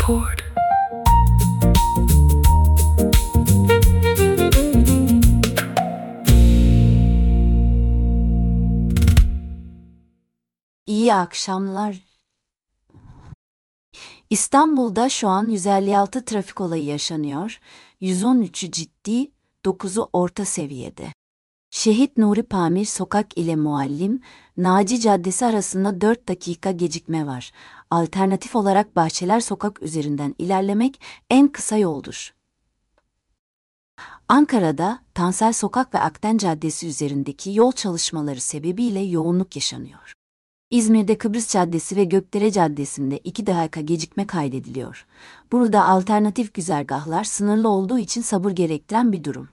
Report. İyi akşamlar. İstanbul'da şu an 156 trafik olayı yaşanıyor. 113'ü ciddi, 9'u orta seviyede. Şehit Nuri Pamir Sokak ile Muallim, Naci Caddesi arasında 4 dakika gecikme var. Alternatif olarak Bahçeler Sokak üzerinden ilerlemek en kısa yoldur. Ankara'da Tansel Sokak ve Akden Caddesi üzerindeki yol çalışmaları sebebiyle yoğunluk yaşanıyor. İzmir'de Kıbrıs Caddesi ve Gökdere Caddesi'nde 2 dakika gecikme kaydediliyor. Burada alternatif güzergahlar sınırlı olduğu için sabır gerektiren bir durum.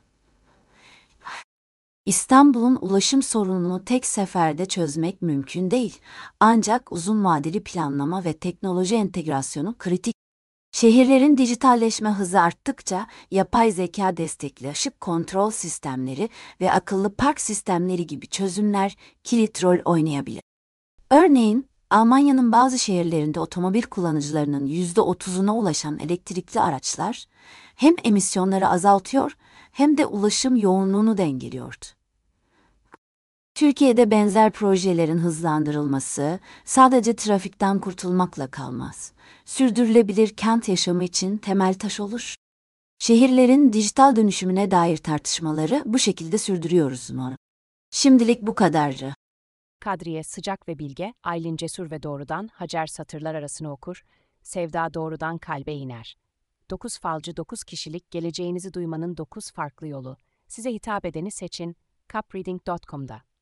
İstanbul'un ulaşım sorununu tek seferde çözmek mümkün değil. Ancak uzun vadeli planlama ve teknoloji entegrasyonu kritik. Şehirlerin dijitalleşme hızı arttıkça yapay zeka destekli ışık kontrol sistemleri ve akıllı park sistemleri gibi çözümler kilit rol oynayabilir. Örneğin, Almanya'nın bazı şehirlerinde otomobil kullanıcılarının %30'una ulaşan elektrikli araçlar hem emisyonları azaltıyor hem de ulaşım yoğunluğunu dengeliyordu. Türkiye'de benzer projelerin hızlandırılması sadece trafikten kurtulmakla kalmaz. Sürdürülebilir kent yaşamı için temel taş olur. Şehirlerin dijital dönüşümüne dair tartışmaları bu şekilde sürdürüyoruz umarım. Şimdilik bu kadardı. Kadriye sıcak ve bilge, Aylin cesur ve doğrudan, Hacer satırlar arasını okur, Sevda doğrudan kalbe iner. 9 falcı 9 kişilik geleceğinizi duymanın 9 farklı yolu. Size hitap edeni seçin, capreading.com'da.